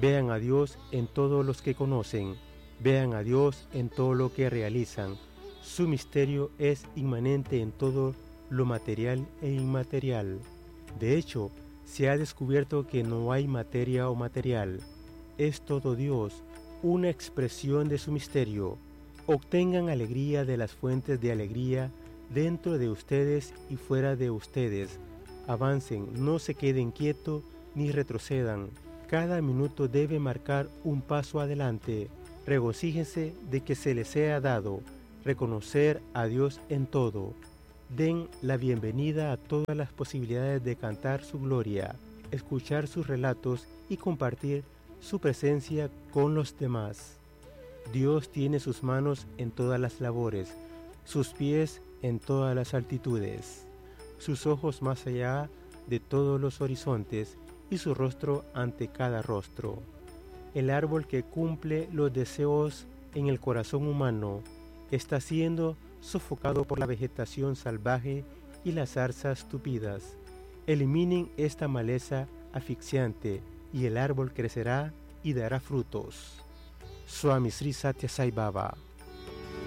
Vean a Dios en todos los que conocen. Vean a Dios en todo lo que realizan. Su misterio es inmanente en todo lo material e inmaterial. De hecho, se ha descubierto que no hay materia o material. Es todo Dios, una expresión de su misterio. Obtengan alegría de las fuentes de alegría dentro de ustedes y fuera de ustedes. Avancen, no se queden quietos ni retrocedan. Cada minuto debe marcar un paso adelante. Regocíjense de que se les sea dado reconocer a Dios en todo. Den la bienvenida a todas las posibilidades de cantar su gloria, escuchar sus relatos y compartir su presencia con los demás. Dios tiene sus manos en todas las labores, sus pies en todas las altitudes, sus ojos más allá de todos los horizontes y su rostro ante cada rostro. El árbol que cumple los deseos en el corazón humano está siendo sofocado por la vegetación salvaje y las zarzas tupidas. Eliminen esta maleza asfixiante y el árbol crecerá y dará frutos. Swami Sri Sathya Sai Baba.